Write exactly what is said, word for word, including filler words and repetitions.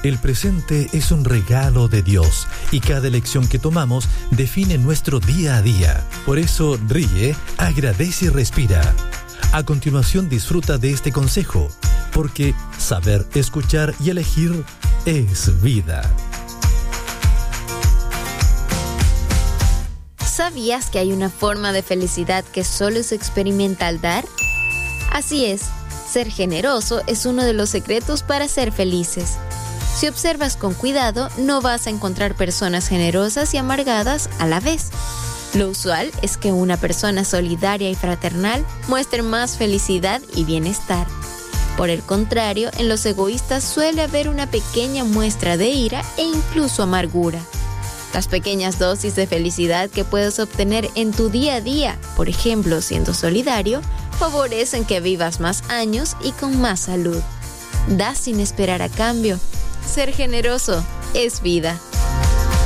El presente es un regalo de Dios y cada elección que tomamos define nuestro día a día. Por eso ríe, agradece y respira. A continuación disfruta de este consejo, porque saber escuchar y elegir es vida. ¿Sabías que hay una forma de felicidad que solo se experimenta al dar? Así es, ser generoso es uno de los secretos para ser felices. Si observas con cuidado, no vas a encontrar personas generosas y amargadas a la vez. Lo usual es que una persona solidaria y fraternal muestre más felicidad y bienestar. Por el contrario, en los egoístas suele haber una pequeña muestra de ira e incluso amargura. Las pequeñas dosis de felicidad que puedes obtener en tu día a día, por ejemplo, siendo solidario, favorecen que vivas más años y con más salud. Da sin esperar a cambio. Ser generoso es vida.